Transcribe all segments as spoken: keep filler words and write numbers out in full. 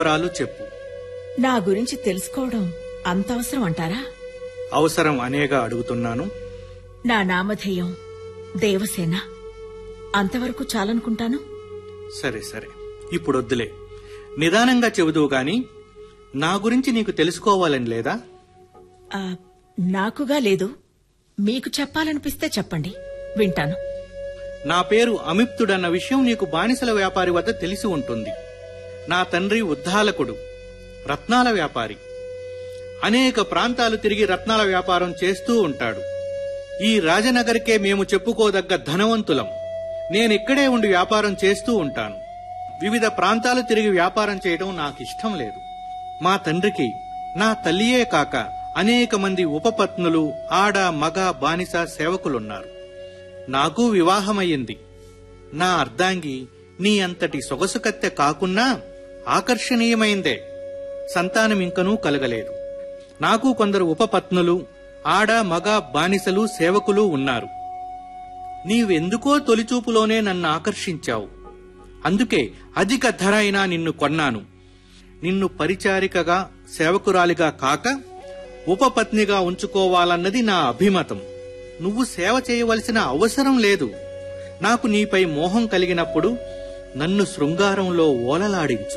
వివరాలు చెప్పు. నా గురించి తెలుసుకోవడం అంత అవసరం అంటారా? అవసరం అనేగా అడుగుతున్నాను. నా నామధేయం దేవసేన. అంతవరకు చాలనుకుంటాను. సరే సరే, ఇప్పుడొద్దులే, నిదానంగా చెబుదువు గాని నా గురించి నీకు తెలుసుకోవాలని లేదా? ఆ, నాకుగా లేదు. మీకు చెప్పాలనిపిస్తే చెప్పండి, వింటాను. నా పేరు అమిప్తుడన్న విషయం నీకు బానిసల వ్యాపారి వద్ద తెలిసి ఉంటుంది. నా తండ్రి ఉద్దాలకుడు, రత్నాల వ్యాపారి. అనేక ప్రాంతాలు తిరిగి రత్నాల వ్యాపారం చేస్తూ ఉంటాడు. ఈ రాజనగరికే మేము చెప్పుకోదగ్గ ధనవంతులం. నేనిక్కడే ఉండి వ్యాపారం చేస్తూ ఉంటాను. వివిధ ప్రాంతాలు తిరిగి వ్యాపారం చేయడం నాకిష్టం లేదు. మా తండ్రికి నా తల్లియే కాక అనేక మంది ఉపపత్నులు, ఆడ మగ బానిస సేవకులున్నారు. నాకు వివాహమయ్యింది. నా అర్ధాంగి నీ అంతటి సొగసుకత్తె కాకున్నా ఆకర్షణీయమైందే. సంతానమింకనూ కలగలేదు. నాకు కొందరు ఉపపత్నులు, ఆడ మగ బానిసలు సేవకులు ఉన్నారు. నీవెందుకో తొలిచూపులోనే నన్ను ఆకర్షించావు. అందుకే అధిక ధర అయినా నిన్ను కొన్నాను. నిన్ను పరిచారికగా, సేవకురాలిగా కాక ఉపపత్నిగా ఉంచుకోవాలన్నది నా అభిమతం. నువ్వు సేవ చేయవలసిన అవసరం లేదు. నాకు నీపై మోహం కలిగినప్పుడు నన్ను శృంగారంలో ఓలలాడించు.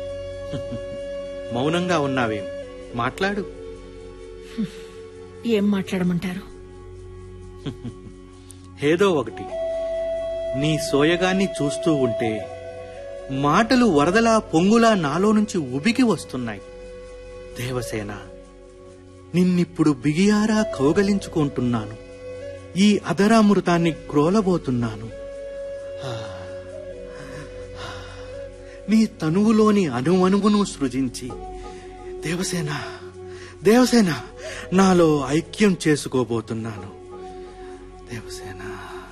మౌనంగా ఉన్నావేం? మాట్లాడు. ఏం మాట్లాడమంటారు? ఏదో ఒకటి. నీ సోయగాన్ని చూస్తూ ఉంటే మాటలు వరదలా పొంగులా నాలో నుంచి ఉబికి వస్తున్నాయి. దేవసేన, నిన్నిప్పుడు బిగియారా కౌగలించుకుంటున్నాను. ఈ అధరామృతాన్ని గ్రోలబోతున్నాను. నీ తనువులోని అణువణువును సృజించి దేవసేన దేవసేన నాలో ఐక్యం చేసుకోబోతున్నాను. దేవసేన.